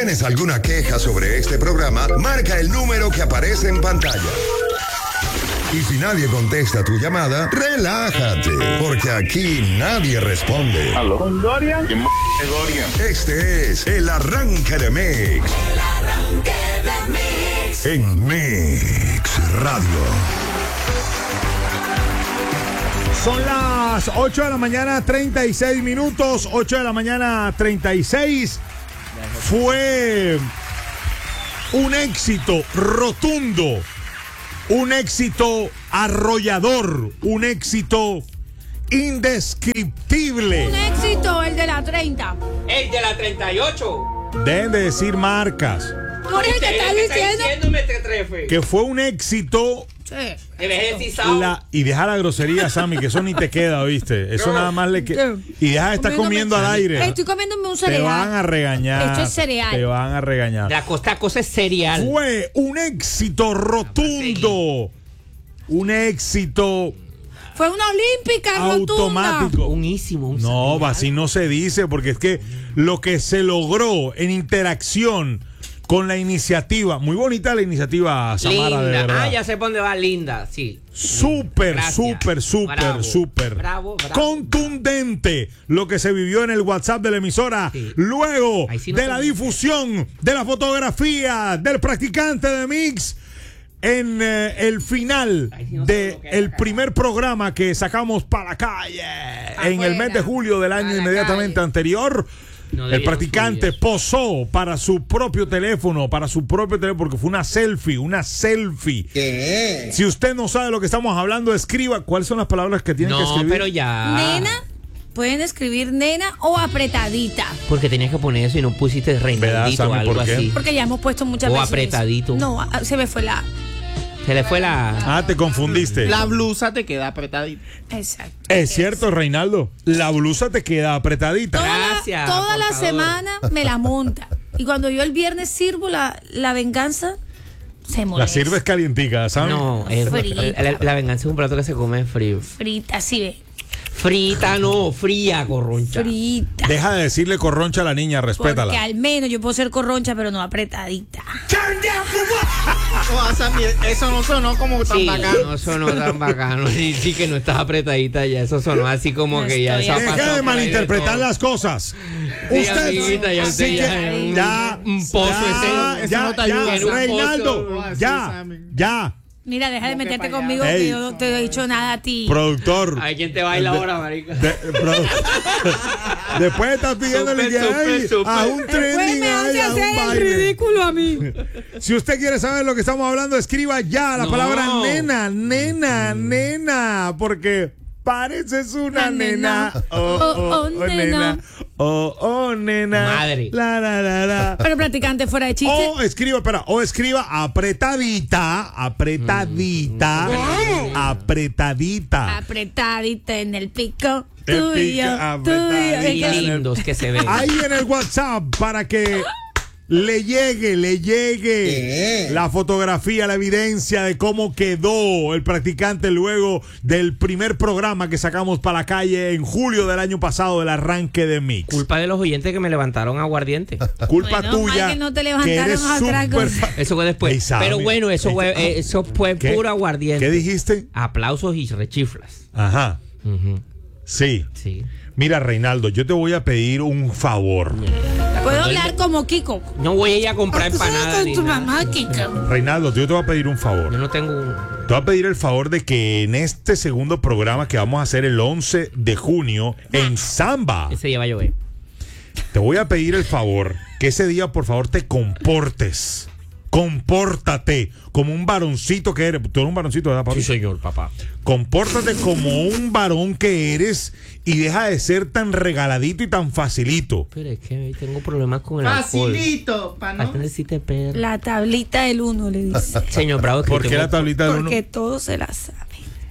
¿Tienes alguna queja sobre este programa? Marca el número que aparece en pantalla. Y si nadie contesta tu llamada, relájate, porque aquí nadie responde. ¿Aló? ¿Con Dorian? ¿Quién Dorian? Este es el arranque de Mix. El arranque de Mix. En Mix Radio. Son las 8 de la mañana, 36 minutos. 8 de la mañana, 36. Fue un éxito rotundo. Un éxito arrollador, un éxito indescriptible. Un éxito, el de la 30. El de la 38. Deben de decir marcas. ¿Tú eres el que estás diciendo? Metetrefe. Que fue un éxito. Sí. Y deja la grosería, Sammy, que eso ni te queda, ¿oíste? Eso nada más le queda. Y deja de estar comiendo al aire. Estoy comiéndome un cereal. Te van a regañar. Esto es cereal. Te van a regañar. La costa cosa es cereal. Fue un éxito rotundo. Un éxito Fue una olímpica automático. Unísimo. No, así no se dice, porque es que lo que se logró en interacción con la iniciativa, muy bonita la iniciativa, Samara, Linda. de verdad. Ya sé por dónde va, Linda, sí. Súper, Gracias. súper Bravo. contundente lo que se vivió en el WhatsApp de la emisora, Sí. luego Ahí sí no de te la digo. difusión de la fotografía del practicante de Mix en el final Ahí sí no sé lo que es del acá. primer programa que sacamos para la calle en el mes de julio del año a la inmediatamente calle. anterior. No El debíamos practicante subir eso. posó para su propio teléfono, porque fue una selfie. ¿Qué? Si usted no sabe lo que estamos hablando, escriba. ¿Cuáles son las palabras que tienen que No, escribir? pero ya. Nena, pueden escribir nena o apretadita. Porque tenías que poner eso y no pusiste ¿Verdad, Reinaldito o Sammy, algo por qué? así. Porque ya hemos puesto muchas O veces. apretadito. No, se me fue la. Se le fue la. Ah, te confundiste. La blusa te queda apretadita. Exacto. Es cierto, Reinaldo. La blusa te queda apretadita. Gracias, Toda por la favor. semana me la monta. Y cuando yo el viernes sirvo la venganza, se La molesta. sirves calientica, ¿sabes? No, Frita. la venganza es un plato que se come frío. Frita, sí ve. Frita, no, fría, corroncha. Frita. Deja de decirle corroncha a la niña, Porque respétala. al menos yo puedo ser corroncha, pero no apretadita. O sea, eso no sonó como tan Sí, bacano. no sonó tan bacano. Sí, que no estás apretadita ya. Eso sonó así como No que ya estoy eso ha así. pasado Deja de por ahí malinterpretar todo. las cosas. Sí, Usted. amiguita, ya usted Así ya que- en un- ya, un pozo ya, ese. ya, no te ayuda. ya, En un Reinaldo, pozo. Así, ya, Sammy. ya. Mira, deja de meterte para allá. conmigo, Ey. que yo no te he dicho nada a ti. Productor. Ay, ¿quién te baila ahora, marica? Después estás pidiéndole que Súper, súper. a un Después trending me ahí, hace a un hacer el baile. ridículo a mí. Si usted quiere saber lo que estamos hablando, escriba ya la No. palabra nena, porque pareces una Una nena. nena. Oh, nena. Nena. Madre. La. Pero practicante fuera de chiste. O escriba apretadita. Apretadita en el pico. El Tuyo, pico, apretadita. Y tuyo. lindos que se ven. Ahí en el WhatsApp para que le llegue la fotografía, la evidencia de cómo quedó el practicante luego del primer programa que sacamos para la calle en julio del año pasado, del arranque de Mix. Culpa de los oyentes que me levantaron aguardiente. Culpa Bueno, tuya. mal que no te levantaron eres a otra súper cosa. Eso fue después. Ey, Sammy. Pero bueno, eso fue ¿Qué? puro aguardiente. ¿Qué dijiste? Aplausos y rechiflas. Ajá. Ujú, Sí. sí. Mira, Reinaldo, yo te voy a pedir un favor. Puedo hablar como Kiko. No voy a ir a comprar ¿Tú sabes empanadas. con ni tu nada. mamá, Kiko? Reinaldo, yo te voy a pedir un favor. Yo no tengo un... Te voy a pedir el favor de que en este segundo programa que vamos a hacer el 11 de junio en Samba, Ese día va a llover. te voy a pedir el favor que ese día por favor te comportes. Compórtate como un varoncito que eres. Tú eres un varoncito, ¿verdad, papi? señor, papá. Compórtate como un varón que eres y deja de ser tan regaladito y tan facilito. Pero es que tengo problemas con el alcohol. Facilito, pa' no. Hasta necesite perro. La tablita del 1 le dice. Señor Bravo, es que ¿Por qué tengo- la tablita del uno? Porque todos se la saben.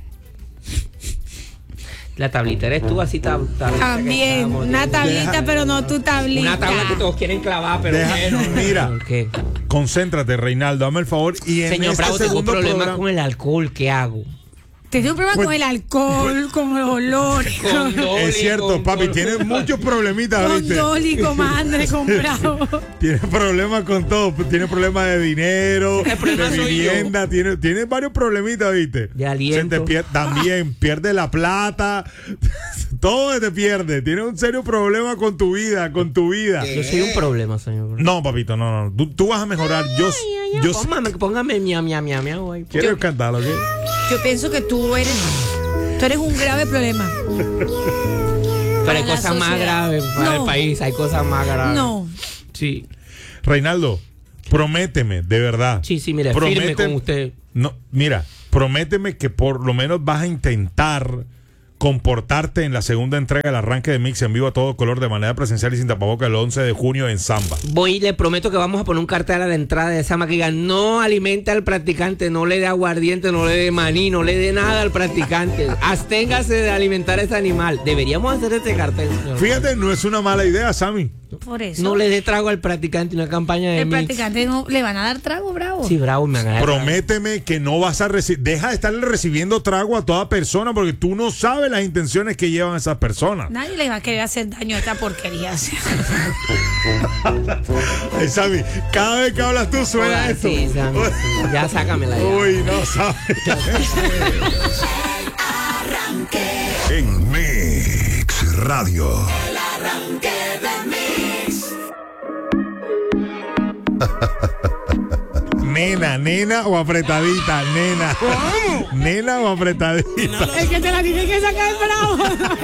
La tablita eres tú, así tablita. También, una tablita, pero no tu tablita. Una tabla que todos quieren clavar, pero bueno. Mira, ¿Por qué? concéntrate, Reinaldo, dame el favor. Y en Señor este Bravo, tengo segundo problemas programa, con el alcohol. ¿Qué hago? Tenía un problema Pues- con el alcohol, con los olores, con Es cierto, papi, tienes muchos problemitas, ¿viste? Dolly, con Andre, con Bravo. Tienes problemas con todo. Tienes problemas de dinero, El problema de soy vivienda. Tienes varios problemitas, ¿viste? De aliento. También pierdes la plata. Todo se te pierde. Tienes un serio problema con tu vida, Yo soy un problema, señor. No, papito, no. Tú vas a mejorar. Póngame miau, güey. ¿Quieres cantarlo, qué? Yo pienso que tú eres un grave problema. Pero hay la cosas más sociedad. graves para No. el país. Hay cosas más graves. No. Sí. Reinaldo, prométeme, de verdad. Sí, mire, firme con usted. No, mira, prométeme que por lo menos vas a intentar comportarte en la segunda entrega del arranque de Mix en vivo a todo color de manera presencial y sin tapabocas el 11 de junio en Samba. Voy y le prometo que vamos a poner un cartel a la entrada de Sama que diga: no alimente al practicante, no le dé aguardiente, no le dé maní, no le dé nada al practicante. Absténgase de alimentar a ese animal. Deberíamos hacer este cartel, señor. Fíjate, no es una mala idea, Sammy. Por eso. No le dé trago al practicante, una campaña de el Mix. practicante no le van a dar trago, Bravo. Sí, Bravo, me agarra. Prométeme que no vas a recibir. Deja de estarle recibiendo trago a toda persona porque tú no sabes las intenciones que llevan esas personas. Nadie le va a querer hacer daño a esta porquería. Ay, Sammy, cada vez que hablas tú suena esto. Sí, Sammy, sí. Ya sácamela ya. Uy, no sabes. En Mix Radio. Arranque de Mix. Nena o apretadita, nena. Nena o apretadita. El que te la tiene que sacar, Bravo.